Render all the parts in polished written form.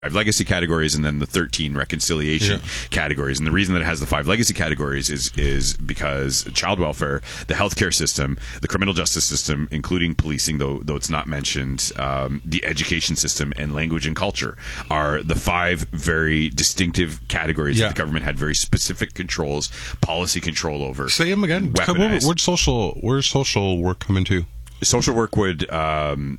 legacy categories and then the 13 reconciliation categories. And the reason that it has the 5 legacy categories is because child welfare, the healthcare system, the criminal justice system, including policing, though it's not mentioned, the education system, and language and culture are the 5 very distinctive categories that the government had very specific controls, policy control over. Say them again. Where's social work come into? Social work would child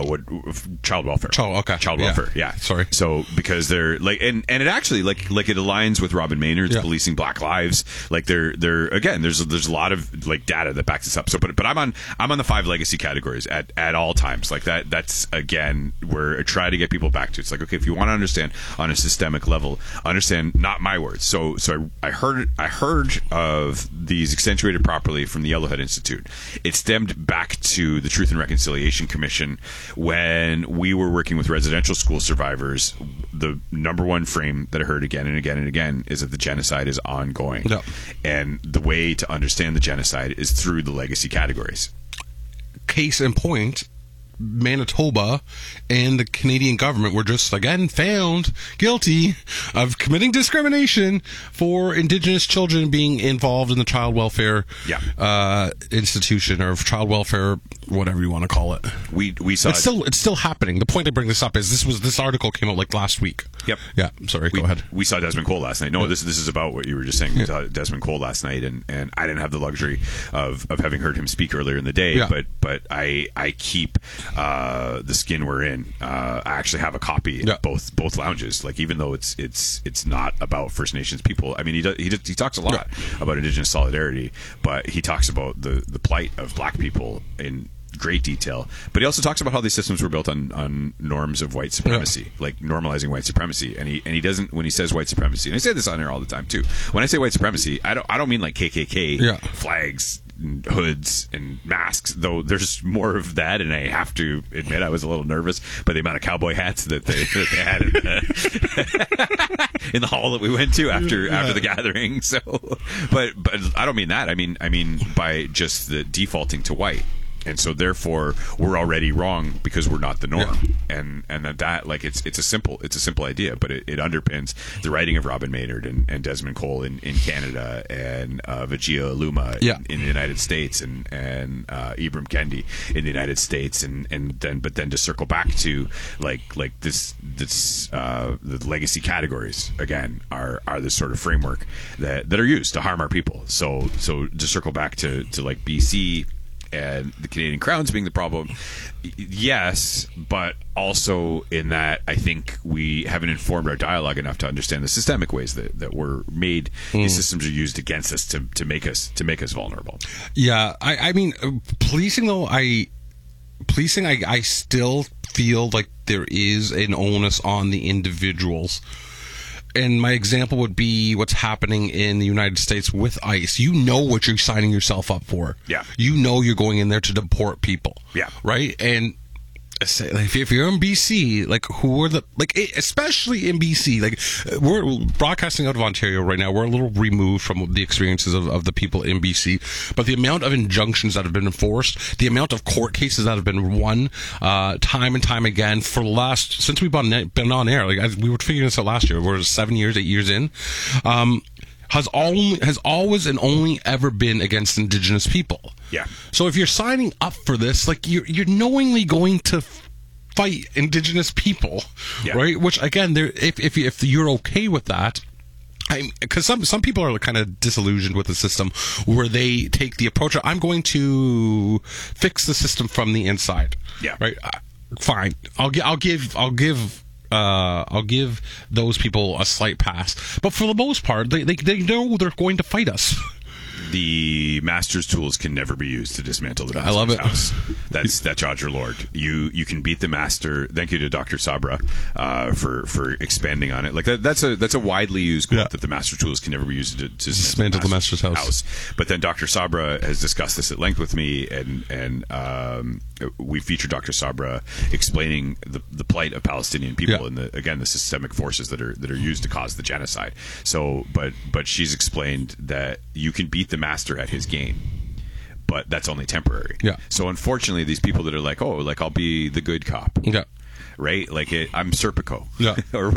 welfare. Child welfare. Yeah. Sorry. So because they're like, and it actually like it aligns with Robin Maynard's policing Black lives. Like they're again, there's a lot of like data that backs this up. So, but I'm on the 5 legacy categories at all times. Like that's again where I try to get people back to. It's like, okay, if you want to understand on a systemic level, understand not my words. So I heard of these accentuated properly from the Yellowhead Institute. It stemmed back to the Truth and Reconciliation Commission when we were working with residential school survivors. The number one frame that I heard again and again and again is that the genocide is ongoing. Yep. And the way to understand the genocide is through the legacy categories. Case in point, Manitoba and the Canadian government were just again found guilty of committing discrimination for Indigenous children being involved in the child welfare institution, or child welfare, whatever you want to call it. We saw it's still happening. The point I bring this up is this article came out like last week. Yep. Yeah. Sorry. Go ahead. We saw Desmond Cole last night. No, this is about what you were just saying. We saw Desmond Cole last night, and I didn't have the luxury of having heard him speak earlier in the day. Yeah. But I keep the skin we're in. I actually have a copy at both lounges. Like, even though it's not about First Nations people. I mean, he talks a lot about Indigenous solidarity, but he talks about the plight of Black people in great detail. But he also talks about how these systems were built on norms of white supremacy, like normalizing white supremacy. And he doesn't, when he says white supremacy, and I say this on here all the time too. When I say white supremacy, I don't mean like KKK flags, and hoods and masks, though there's more of that, and I have to admit I was a little nervous by the amount of cowboy hats that they had in the hall that we went to after the gathering. So, but I don't mean that. I mean by just the defaulting to white. And so therefore we're already wrong because we're not the norm. And that like it's a simple idea, but it underpins the writing of Robin Maynard and Desmond Cole in Canada, and Vijaya Luma in the United States, and Ibram Kendi in the United States, and then to circle back to like this the legacy categories again are this sort of framework that are used to harm our people. So to circle back to like BC and the Canadian Crowns being the problem, yes, but also in that I think we haven't informed our dialogue enough to understand the systemic ways that we're made. These systems are used against us to make us vulnerable. Yeah, I mean, policing though, I still feel like there is an onus on the individuals. And my example would be what's happening in the United States with ICE. You know what you're signing yourself up for. Yeah. You know you're going in there to deport people. Yeah. Right? And if you're in BC, like, who are especially in BC, like, we're broadcasting out of Ontario right now. We're a little removed from the experiences of the people in BC, but the amount of injunctions that have been enforced, the amount of court cases that have been won, time and time again since we've been on air, like, we were figuring this out last year, we're 8 years in, has always and only ever been against Indigenous people. Yeah. So if you're signing up for this, like, you're knowingly going to fight Indigenous people, right? Which again, if you're okay with that, because some people are kind of disillusioned with the system, where they take the approach of, I'm going to fix the system from the inside. Yeah. Right. Fine. I'll give those people a slight pass, but for the most part, they know they're going to fight us. The master's tools can never be used to dismantle the master's house. That's Audre Lorde. You can beat the master. Thank you to Dr. Sabra for expanding on it. Like that's a widely used quote, that the master tools can never be used to dismantle the master's house. But then Dr. Sabra has discussed this at length with me, and we featured Dr. Sabra explaining the plight of Palestinian people and the systemic forces that are used to cause the genocide. So, but she's explained that you can beat the master at his game, but that's only temporary. Yeah. So unfortunately, these people that are like, oh, like, I'll be the good cop. Yeah. right? Like I'm Serpico, Yeah. or